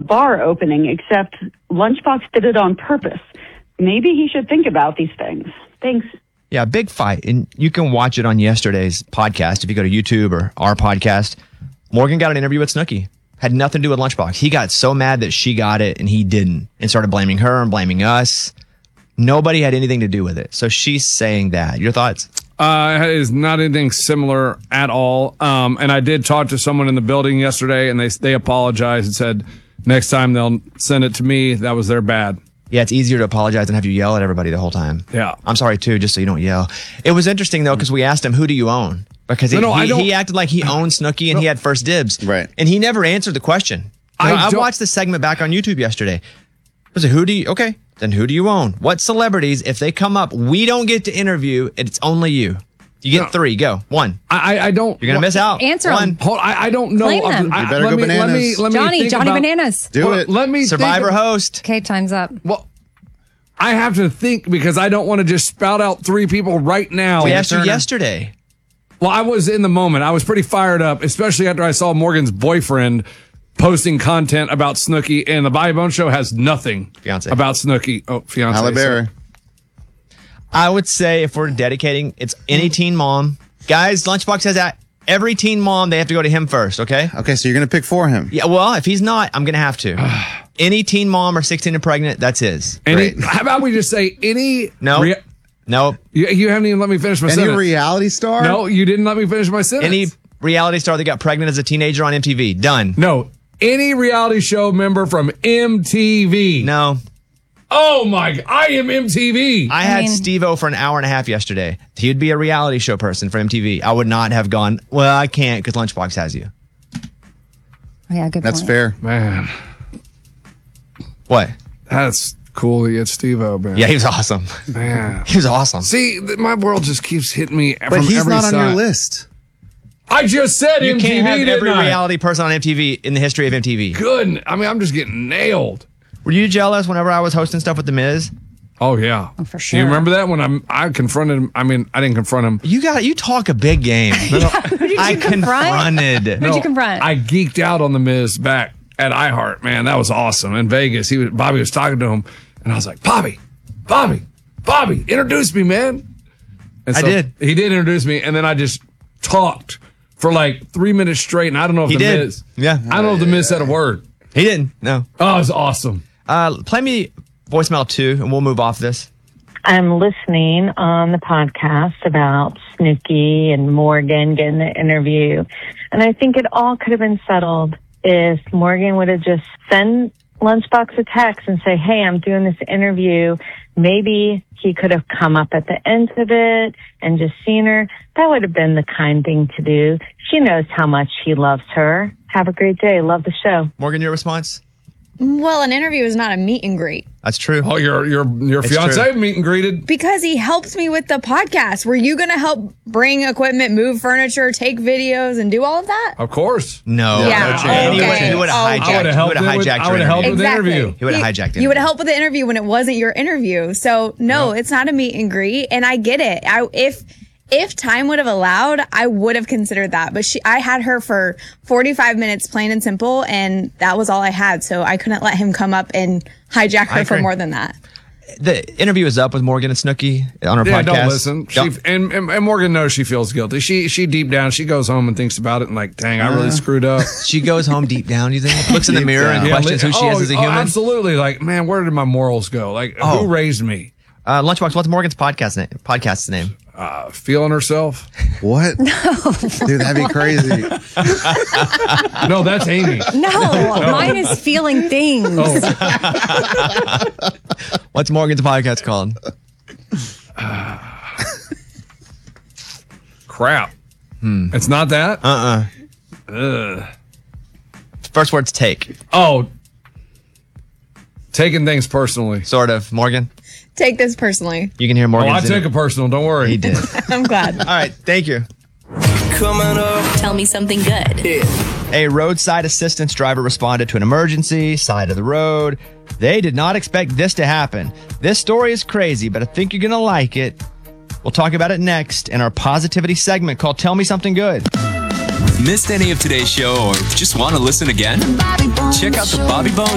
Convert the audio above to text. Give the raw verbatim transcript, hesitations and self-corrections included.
bar opening, except Lunchbox did it on purpose. Maybe he should think about these things. Thanks. Yeah, big fight. And you can watch it on yesterday's podcast if you go to YouTube or our podcast. Morgan got an interview with Snooki. Had nothing to do with Lunchbox. He got so mad that she got it and he didn't, and started blaming her and blaming us. Nobody had anything to do with it. So she's saying that. Your thoughts? Uh, it is not anything similar at all. Um, and I did talk to someone in the building yesterday, and they they apologized and said next time they'll send it to me. That was their bad. Yeah, it's easier to apologize than have you yell at everybody the whole time. Yeah. I'm sorry, too, just so you don't yell. It was interesting, though, because we asked him, who do you own? Because No, no, I he, don't- he acted like he owned Snooki and No. he had first dibs. Right. And he never answered the question. I You know, I, don't- watched the segment back on YouTube yesterday. I said, who do you, okay, then who do you own? What celebrities, if they come up, we don't get to interview, it's only you. You get No. three, go. One. I, I, I don't. You're going to miss out. Answer One. 'em. Hold, I, I don't know. Claim them. I, You better let go me, Let me, bananas. let me Johnny, think Johnny about- Bananas. Do Hold on, it. Let me think Survivor of- host. Okay, time's up. Well, I have to think because I don't want to just spout out three people right now. We asked you Turner. yesterday. Well, I was in the moment. I was pretty fired up, especially after I saw Morgan's boyfriend posting content about Snooki, and the Bobby Bones Show has nothing Fiance. about Snooki. Oh, fiance. Halle Berry. sorry. I would say if we're dedicating, it's any teen mom. Guys, Lunchbox says that every teen mom, they have to go to him first, okay? Okay, so you're going to pick for him. Yeah, well, if he's not, I'm going to have to. Any teen mom or sixteen and pregnant, that's his. Any, Great. how about we just say any? No. rea- Nope. you, you haven't even let me finish my Any sentence. reality star? No, you didn't let me finish my sentence. Any reality star that got pregnant as a teenager on M T V. Done. No, any reality show member from M T V. No. Oh my! I am M T V. I had mean- Steve-O for an hour and a half yesterday. He'd be a reality show person for M T V. I would not have gone, well, I can't because Lunchbox has you. Oh, yeah, good That's point. fair. Man, What? that's cool to get Steve-O, man. Yeah, he was awesome. Man. He was awesome. See, th- my world just keeps hitting me But from he's every not on side. your list. I just said You M T V, can't have didn't every I? reality person on M T V in the history of M T V. Good. I mean, I'm just getting nailed. Were you jealous whenever I was hosting stuff with The Miz? Oh yeah, Oh, for Do sure. you remember that when I'm I confronted him? I mean, I didn't confront him. You got you talk a big game. Who did I you confront? confronted. Who'd you confront? I geeked out on the Miz back at iHeart. Man, that was awesome in Vegas. He was Bobby was talking to him, and I was like, Bobby, Bobby, Bobby, introduce me, man. And I did. He did introduce me, and then I just talked for like three minutes straight, and I don't know if He the did. Miz. Yeah. I don't know if the Miz said a word. He didn't. No. Oh, it was awesome. Uh, play me voicemail two, and we'll move off this. I'm listening on the podcast about Snooki and Morgan getting the interview. And I think it all could have been settled if Morgan would have just sent Lunchbox a text and say, hey, I'm doing this interview. Maybe he could have come up at the end of it and just seen her. That would have been the kind thing to do. She knows how much he loves her. Have a great day. Love the show. Morgan, your response? Well, an interview is not a meet and greet That's true. Oh, your your your It's fiance true. meet and greeted. because he helped me with the podcast. Were you going to help bring equipment, move furniture, take videos, and do all of that? Of course. No. Yeah, no chance. He okay. would have Oh, hijacked, I would have he helped. would have him with- hijacked I your would have helped interview. with the interview. He would have hijacked it. You would have helped with the interview when it wasn't your interview. So no, it's not a meet and greet, and I get it. I if if time would have allowed, I would have considered that. But she, I had her for forty-five minutes, plain and simple, and that was all I had. So I couldn't let him come up and hijack I her for agree. more than that. The interview is up with Morgan and Snooki on her Yeah, podcast. don't listen. She, Don't- and, and and Morgan knows she feels guilty. She she deep down she goes home and thinks about it and like, dang, I really screwed up. She goes home deep down, you think? Looks in the Deep mirror and down. questions li- who she oh, is as a oh, human. absolutely. Like, man, where did my morals go? Like, Oh. who raised me? Uh, Lunchbox, what's Morgan's podcast name? Podcast's name? Uh, feeling herself? What? Dude, that'd be crazy. No, that's Amy. No, mine is feeling things. Oh, What's Morgan's podcast called? crap. It's not that. Uh-uh. Ugh. First word's take. Oh, taking things personally. Sort of. Morgan, Take this personally. you can hear Oh, Morgan. I took it personal. Don't worry. He did. I'm glad. All right. Thank you. Tell me something good. A roadside assistance driver responded to an emergency, side of the road. They did not expect this to happen. This story is crazy, but I think you're going to like it. We'll talk about it next in our positivity segment called Tell Me Something Good. Missed any of today's show or just want to listen again? Check out the Bobby Bones